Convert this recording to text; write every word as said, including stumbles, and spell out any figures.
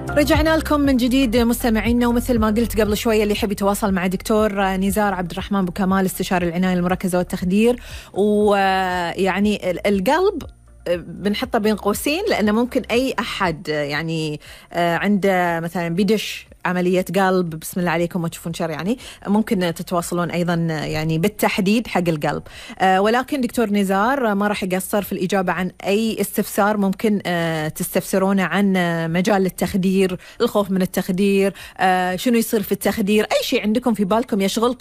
رجعنا لكم من جديد مستمعينا، ومثل ما قلت قبل شوية اللي يحب يتواصل مع دكتور نزار عبد الرحمن بوكمال استشاري العناية المركزة والتخدير. ويعني القلب بنحطه بين قوسين لأنه ممكن أي أحد يعني عنده مثلا بدش عملية قلب، بسم الله عليكم وتشوفون شر، يعني ممكن تتواصلون أيضا يعني بالتحديد حق القلب. آه ولكن دكتور نزار ما راح يقصر في الإجابة عن أي استفسار ممكن آه تستفسرونه عن مجال التخدير، الخوف من التخدير، آه شنو يصير في التخدير، أي شيء عندكم في بالكم يشغلكم